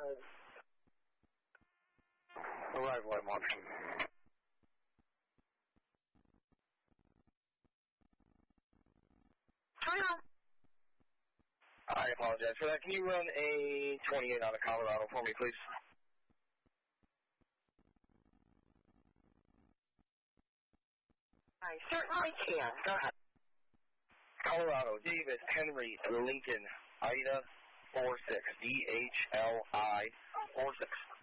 Arrival at Martin. I apologize for that. Can you run a 28 out of Colorado for me, please? I certainly can. Go ahead. Colorado, David, Henry, Lincoln, Ida, 46, DHLI, 46.